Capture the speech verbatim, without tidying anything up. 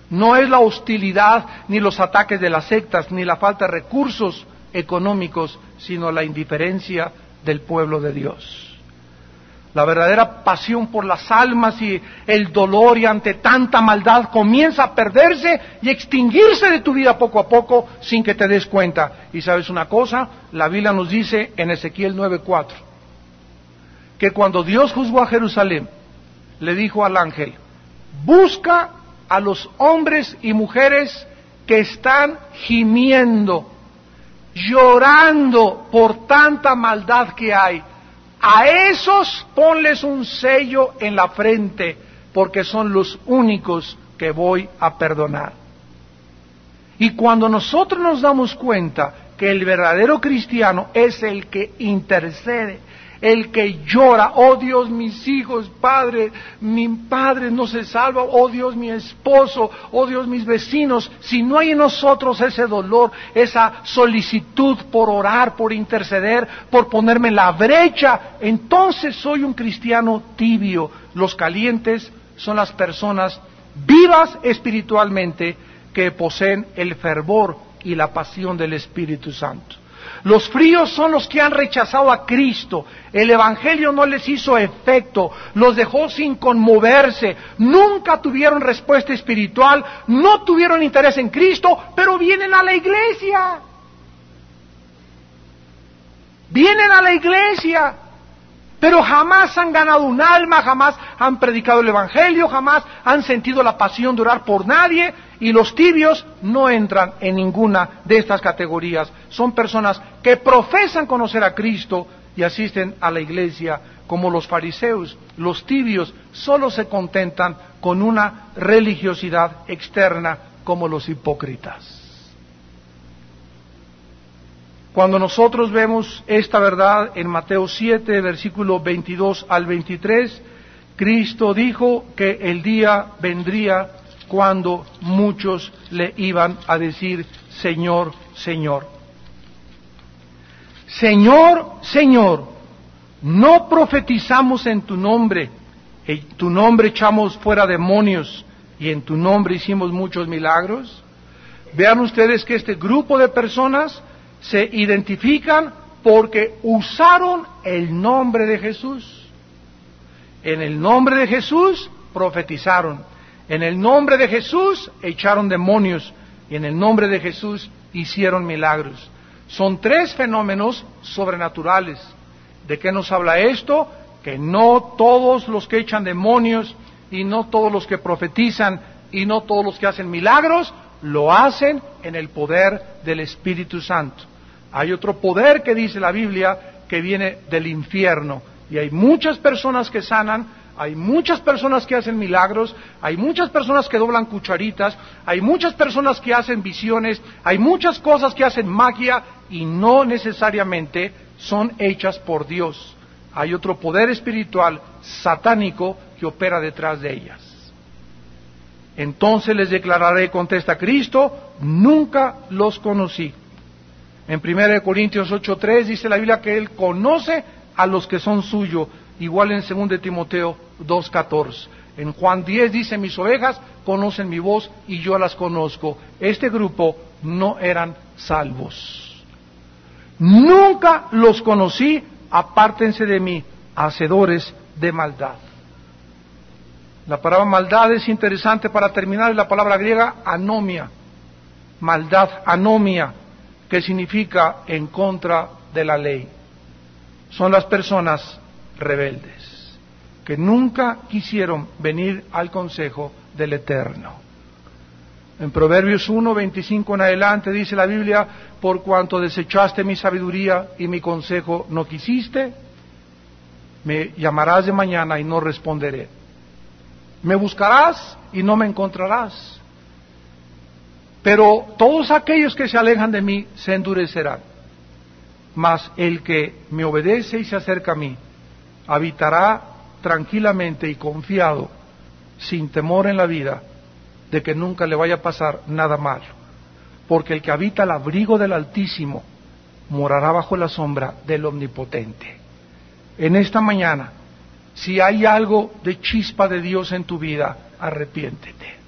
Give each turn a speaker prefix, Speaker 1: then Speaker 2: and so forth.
Speaker 1: No es la hostilidad, ni los ataques de las sectas, ni la falta de recursos económicos, sino la indiferencia del pueblo de Dios. La verdadera pasión por las almas y el dolor y ante tanta maldad comienza a perderse y extinguirse de tu vida poco a poco sin que te des cuenta. Y sabes una cosa, la Biblia nos dice en Ezequiel nueve cuatro, que cuando Dios juzgó a Jerusalén, le dijo al ángel, busca a los hombres y mujeres que están gimiendo, llorando por tanta maldad que hay. A esos ponles un sello en la frente, porque son los únicos que voy a perdonar. Y cuando nosotros nos damos cuenta que el verdadero cristiano es el que intercede, el que llora, oh Dios, mis hijos, Padre, mi padre no se salva, oh Dios, mi esposo, oh Dios, mis vecinos, si no hay en nosotros ese dolor, esa solicitud por orar, por interceder, por ponerme en la brecha, entonces soy un cristiano tibio. Los calientes son las personas vivas espiritualmente que poseen el fervor y la pasión del Espíritu Santo. Los fríos son los que han rechazado a Cristo. El Evangelio no les hizo efecto, los dejó sin conmoverse, nunca tuvieron respuesta espiritual, no tuvieron interés en Cristo, pero vienen a la iglesia. Vienen a la iglesia, pero jamás han ganado un alma, jamás han predicado el Evangelio, jamás han sentido la pasión de orar por nadie, y los tibios no entran en ninguna de estas categorías. Son personas que profesan conocer a Cristo y asisten a la iglesia como los fariseos. Los tibios solo se contentan con una religiosidad externa como los hipócritas. Cuando nosotros vemos esta verdad en Mateo siete, versículo veintidós al veintitrés, Cristo dijo que el día vendría cuando muchos le iban a decir, Señor, Señor. Señor, Señor, ¿no profetizamos en tu nombre? En tu nombre echamos fuera demonios y en tu nombre hicimos muchos milagros. Vean ustedes que este grupo de personas se identifican porque usaron el nombre de Jesús. En el nombre de Jesús profetizaron. En el nombre de Jesús echaron demonios y en el nombre de Jesús hicieron milagros. Son tres fenómenos sobrenaturales. ¿De qué nos habla esto? Que no todos los que echan demonios y no todos los que profetizan y no todos los que hacen milagros lo hacen en el poder del Espíritu Santo. Hay otro poder que dice la Biblia que viene del infierno y hay muchas personas que sanan. Hay muchas personas que hacen milagros, hay muchas personas que doblan cucharitas, hay muchas personas que hacen visiones, hay muchas cosas que hacen magia y no necesariamente son hechas por Dios. Hay otro poder espiritual satánico que opera detrás de ellas. Entonces les declararé, contesta Cristo, nunca los conocí. En primera de Corintios ocho tres dice la Biblia que Él conoce a los que son suyos. Igual en segunda de Timoteo dos catorce. En Juan diez dice, mis ovejas conocen mi voz y yo las conozco. Este grupo no eran salvos. Nunca los conocí, apártense de mí, hacedores de maldad. La palabra maldad es interesante para terminar, es la palabra griega anomia. Maldad, anomia, que significa en contra de la ley. Son las personas rebeldes, que nunca quisieron venir al consejo del Eterno. En Proverbios uno, veinticinco en adelante dice la Biblia, por cuanto desechaste mi sabiduría y mi consejo no quisiste, me llamarás de mañana y no responderé. Me buscarás y no me encontrarás. Pero todos aquellos que se alejan de mí se endurecerán. Mas el que me obedece y se acerca a mí, habitará tranquilamente y confiado, sin temor en la vida, de que nunca le vaya a pasar nada malo. Porque el que habita al abrigo del Altísimo, morará bajo la sombra del Omnipotente. En esta mañana, si hay algo de chispa de Dios en tu vida, arrepiéntete.